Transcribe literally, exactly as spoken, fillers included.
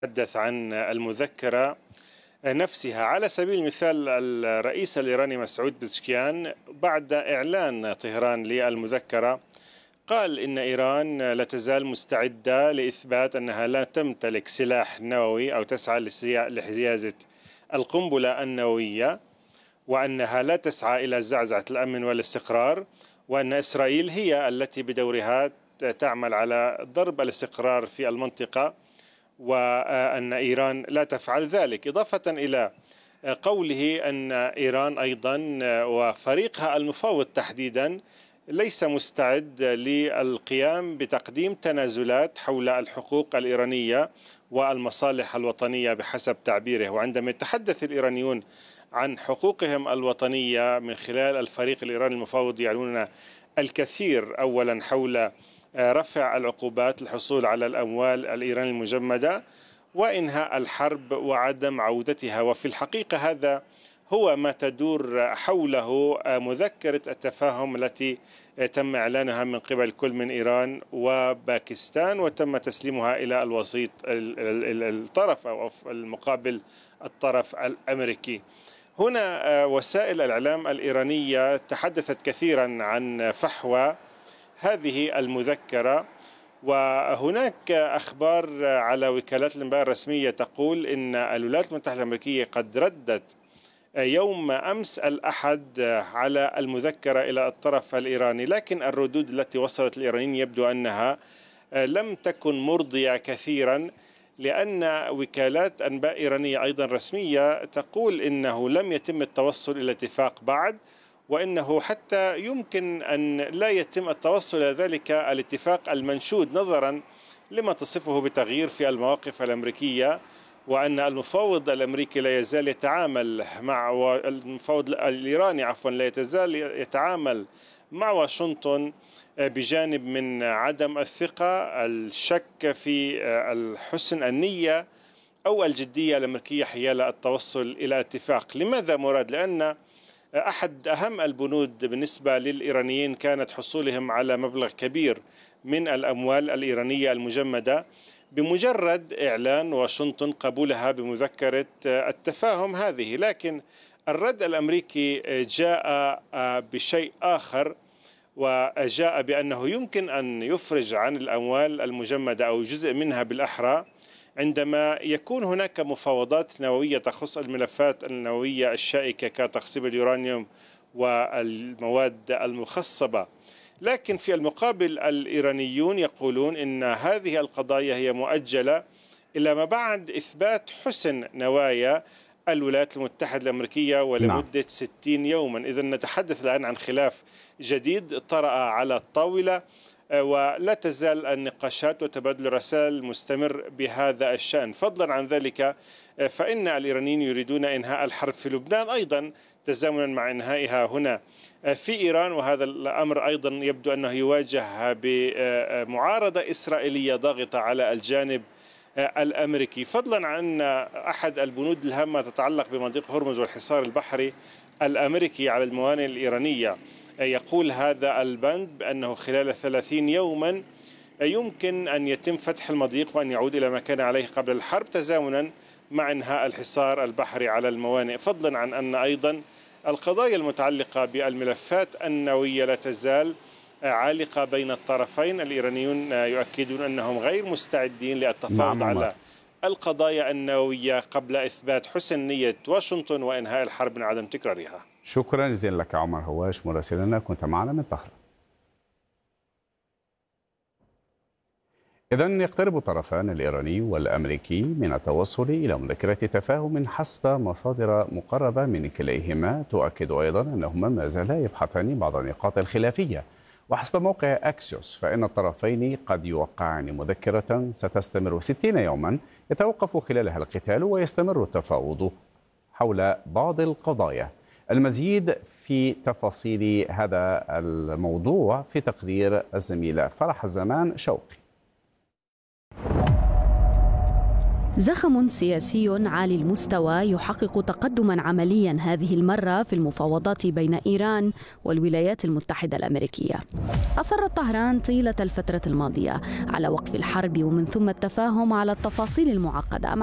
تحدث عن المذكرة نفسها. على سبيل المثال الرئيس الإيراني مسعود بزشكيان بعد إعلان طهران للمذكرة قال إن إيران لا تزال مستعدة لإثبات أنها لا تمتلك سلاح نووي أو تسعى لحيازة القنبلة النووية، وأنها لا تسعى إلى زعزعة الأمن والاستقرار، وأن إسرائيل هي التي بدورها تعمل على ضرب الاستقرار في المنطقة، وأن إيران لا تفعل ذلك. إضافة إلى قوله أن إيران أيضا وفريقها المفاوض تحديدا ليس مستعد للقيام بتقديم تنازلات حول الحقوق الإيرانية والمصالح الوطنية بحسب تعبيره. وعندما يتحدث الإيرانيون عن حقوقهم الوطنية من خلال الفريق الإيراني المفاوض يعنون الكثير، أولا حول رفع العقوبات للحصول على الأموال الإيرانية المجمدة وإنهاء الحرب وعدم عودتها. وفي الحقيقة هذا هو ما تدور حوله مذكرة التفاهم التي تم إعلانها من قبل كل من إيران وباكستان، وتم تسليمها إلى الوسيط الطرف أو المقابل الطرف الأمريكي. هنا وسائل الإعلام الإيرانية تحدثت كثيرا عن فحوى هذه المذكرة، وهناك أخبار على وكالات الأنباء الرسمية تقول إن الولايات المتحدة الأمريكية قد ردت يوم أمس الأحد على المذكرة إلى الطرف الإيراني، لكن الردود التي وصلت الإيرانيين يبدو أنها لم تكن مرضية كثيرا، لأن وكالات أنباء إيرانية أيضا رسمية تقول إنه لم يتم التوصل إلى اتفاق بعد، وإنه حتى يمكن أن لا يتم التوصل إلى ذلك الاتفاق المنشود نظرا لما تصفه بتغيير في المواقف الأمريكية، وأن المفاوض الأمريكي لا يزال يتعامل مع المفاوض الإيراني عفوا لا يزال يتعامل مع واشنطن بجانب من عدم الثقة، الشك في الحسن النية أو الجدية الأمريكية حيال التوصل إلى اتفاق. لماذا مراد؟ لأن أحد أهم البنود بالنسبة للإيرانيين كانت حصولهم على مبلغ كبير من الأموال الإيرانية المجمدة بمجرد إعلان واشنطن قبولها بمذكرة التفاهم هذه. لكن الرد الأمريكي جاء بشيء آخر، وجاء بأنه يمكن أن يفرج عن الأموال المجمدة أو جزء منها بالأحرى عندما يكون هناك مفاوضات نووية تخص الملفات النووية الشائكة كتخصيب اليورانيوم والمواد المخصبة. لكن في المقابل الإيرانيون يقولون إن هذه القضايا هي مؤجلة إلى ما بعد إثبات حسن نوايا الولايات المتحدة الأمريكية ولمدة ستين يوما. إذن نتحدث الآن عن خلاف جديد طرأ على الطاولة، ولا تزال النقاشات وتبادل الرسائل مستمر بهذا الشأن. فضلا عن ذلك فإن الإيرانيين يريدون إنهاء الحرب في لبنان أيضا تزامنا مع إنهائها هنا في إيران، وهذا الأمر أيضا يبدو أنه يواجه بمعارضة إسرائيلية ضاغطة على الجانب الأمريكي. فضلا عن أحد البنود الهامة تتعلق بمضيق هرمز والحصار البحري الأمريكي على الموانئ الإيرانية، يقول هذا البند بأنه خلال ثلاثين يوما يمكن أن يتم فتح المضيق وأن يعود إلى ما كان عليه قبل الحرب تزامنا مع انهاء الحصار البحري على الموانئ. فضلا عن أن أيضا القضايا المتعلقة بالملفات النووية لا تزال عالقة بين الطرفين. الإيرانيون يؤكدون أنهم غير مستعدين للتفاوض نعم على القضايا النووية قبل إثبات حسن نية واشنطن وإنهاء الحرب من عدم تكرارها. شكرا جزيلا لك عمر هواش مراسلنا، كنت معنا من طهران. إذن يقترب الطرفان الإيراني والأمريكي من التوصل إلى مذكرة تفاهم حسب مصادر مقربة من كليهما، تؤكد أيضا أنهما ما زالا يبحثان بعض النقاط الخلافية. وحسب موقع أكسيوس فإن الطرفين قد يوقعان مذكرة ستستمر ستين يوما يتوقف خلالها القتال ويستمر التفاوض حول بعض القضايا. المزيد في تفاصيل هذا الموضوع في تقرير الزميلة فرح الزمان شوقي. زخم سياسي عالي المستوى يحقق تقدما عمليا هذه المرة في المفاوضات بين إيران والولايات المتحدة الأمريكية. أصرت طهران طيلة الفترة الماضية على وقف الحرب ومن ثم التفاهم على التفاصيل المعقدة